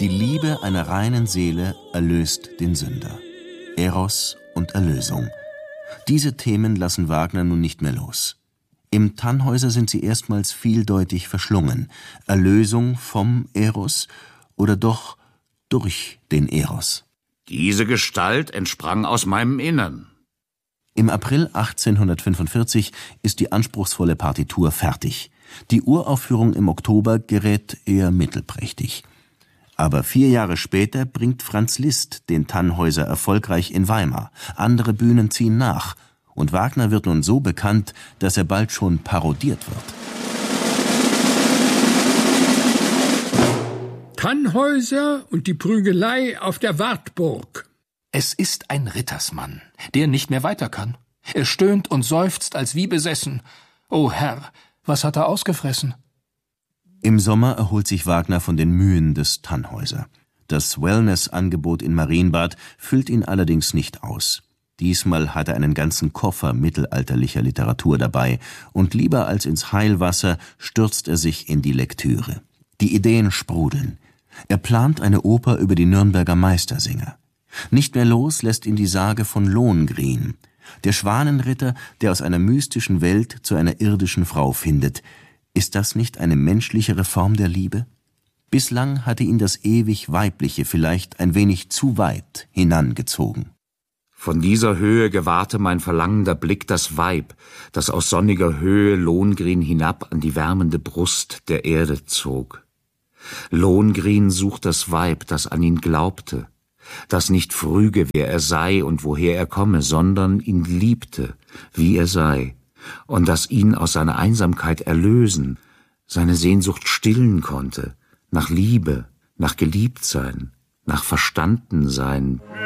Die Liebe einer reinen Seele erlöst den Sünder. Eros und Erlösung. Diese Themen lassen Wagner nun nicht mehr los. Im Tannhäuser sind sie erstmals vieldeutig verschlungen. Erlösung vom Eros oder doch durch den Eros. Diese Gestalt entsprang aus meinem Innern. Im April 1845 ist die anspruchsvolle Partitur fertig. Die Uraufführung im Oktober gerät eher mittelprächtig. Aber 4 Jahre später bringt Franz Liszt den Tannhäuser erfolgreich in Weimar. Andere Bühnen ziehen nach. Und Wagner wird nun so bekannt, dass er bald schon parodiert wird. Tannhäuser und die Prügelei auf der Wartburg. Es ist ein Rittersmann, der nicht mehr weiter kann. Er stöhnt und seufzt als wie besessen. O Herr, was hat er ausgefressen? Im Sommer erholt sich Wagner von den Mühen des Tannhäuser. Das Wellness-Angebot in Marienbad füllt ihn allerdings nicht aus. Diesmal hat er einen ganzen Koffer mittelalterlicher Literatur dabei und lieber als ins Heilwasser stürzt er sich in die Lektüre. Die Ideen sprudeln. Er plant eine Oper über die Nürnberger Meistersinger. Nicht mehr los lässt ihn die Sage von Lohengrin, der Schwanenritter, der aus einer mystischen Welt zu einer irdischen Frau findet. Ist das nicht eine menschlichere Form der Liebe? Bislang hatte ihn das ewig Weibliche vielleicht ein wenig zu weit hinangezogen. Von dieser Höhe gewahrte mein verlangender Blick das Weib, das aus sonniger Höhe Lohengrin hinab an die wärmende Brust der Erde zog. Lohengrin sucht das Weib, das an ihn glaubte, das nicht früge, wer er sei und woher er komme, sondern ihn liebte, wie er sei, und das ihn aus seiner Einsamkeit erlösen, seine Sehnsucht stillen konnte, nach Liebe, nach Geliebtsein, nach Verstandensein.